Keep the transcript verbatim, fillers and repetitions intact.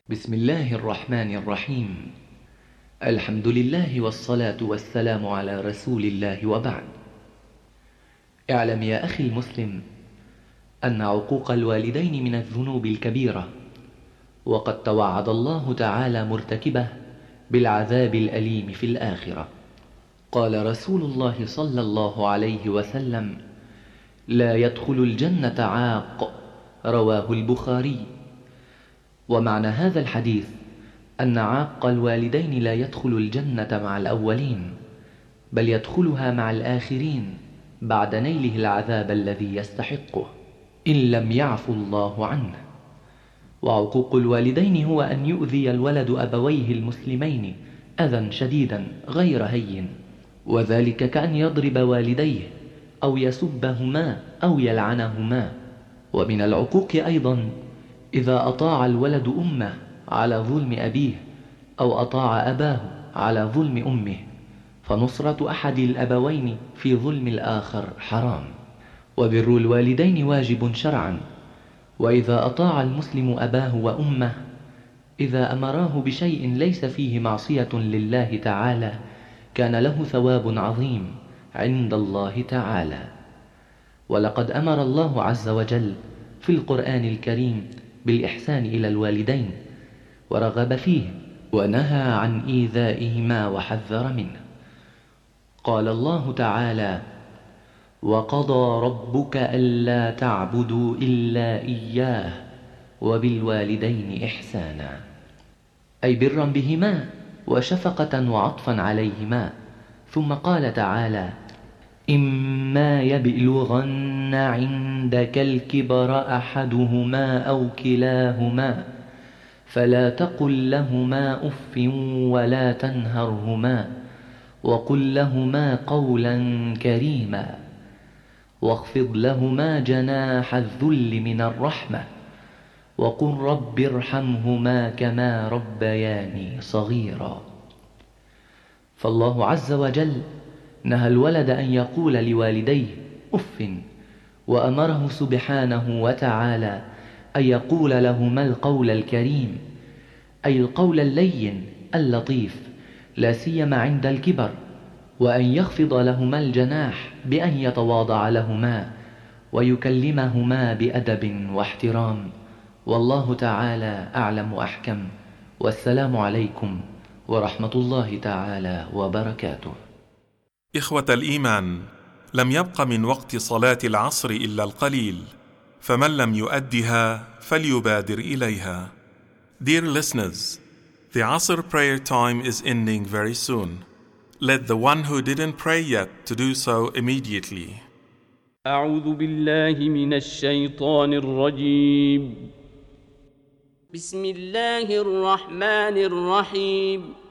بسم الله الرحمن الرحيم. الحمد لله والصلاة والسلام على رسول الله، وبعد. اعلم يا أخي المسلم أن عقوق الوالدين من الذنوب الكبيرة، وقد توعد الله تعالى مرتكبه بالعذاب الأليم في الآخرة. قال رسول الله صلى الله عليه وسلم: لا يدخل الجنة عاق، رواه البخاري. ومعنى هذا الحديث أن عاق الوالدين لا يدخل الجنة مع الأولين، بل يدخلها مع الآخرين بعد نيله العذاب الذي يستحقه إن لم يعفو الله عنه. وعقوق الوالدين هو أن يؤذي الولد أبويه المسلمين أذى شديدا غير هين، وذلك كأن يضرب والديه أو يسبهما أو يلعنهما. ومن العقوق أيضا إذا أطاع الولد أمه على ظلم أبيه، أو أطاع أباه على ظلم أمه، فنصرة أحد الأبوين في ظلم الآخر حرام. وبر الوالدين واجب شرعا، وإذا أطاع المسلم أباه وأمه إذا أمراه بشيء ليس فيه معصية لله تعالى كان له ثواب عظيم عند الله تعالى. ولقد أمر الله عز وجل في القرآن الكريم بالإحسان إلى الوالدين، ورغب فيه ونهى عن إيذائهما وحذر منه. قال الله تعالى: وقضى ربك ألا تعبدوا إلا إياه وبالوالدين إحسانا، أي برا بهما وشفقة وعطفا عليهما. ثم قال تعالى: إما يبلغن عندك الكبر أحدهما أو كلاهما فلا تقل لهما أف ولا تنهرهما وقل لهما قولا كريما واخفض لهما جناح الذل من الرحمة وقل رب ارحمهما كما ربياني صغيرا. فالله عز وجل نهى الولد أن يقول لوالديه أف، وأمره سبحانه وتعالى أن يقول لهما القول الكريم، أي القول اللين اللطيف، لا سيما عند الكبر، وأن يخفض لهما الجناح بأن يتواضع لهما ويكلمهما بأدب واحترام. والله تعالى أعلم وأحكم، والسلام عليكم ورحمة الله تعالى وبركاته. إخوة الإيمان، لم يبق من وقت صلاة العصر إلا القليل، فمن لم يؤدها فليبادر إليها. Dear listeners, the Asr prayer time is ending very soon. Let the one who didn't pray yet to do so immediately. أعوذ بالله من الشيطان الرجيم. بسم الله الرحمن الرحيم.